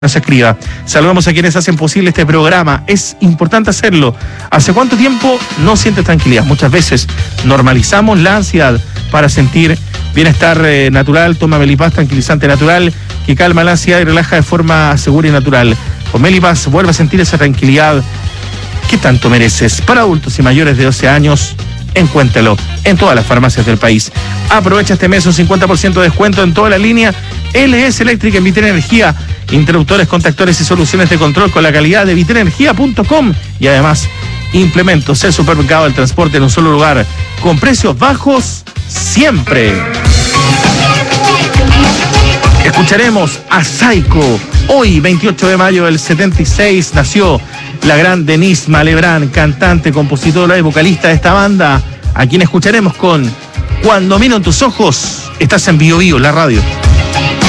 Nos escriba. Saludamos a quienes hacen posible este programa. Es importante hacerlo. ¿Hace cuánto tiempo no sientes tranquilidad? Muchas veces normalizamos la ansiedad para sentir bienestar natural. Toma Melipaz, tranquilizante natural, que calma la ansiedad y relaja de forma segura y natural. Con Melipaz vuelve a sentir esa tranquilidad que tanto mereces. Para adultos y mayores de 12 años, encuéntralo en todas las farmacias del país. Aprovecha este mes un 50% de descuento en toda la línea LS Electric en Vitel Energía. Interruptores, contactores y soluciones de control con la calidad de vitenenergia.com. Y además, implementos, el supermercado del transporte en un solo lugar, con precios bajos siempre. Escucharemos a Saiko. Hoy, 28 de mayo del 76, nació la gran Denise Malebrán, cantante, compositora y vocalista de esta banda, a quien escucharemos con Cuando miro en tus ojos. Estás en Bio Bio, la radio.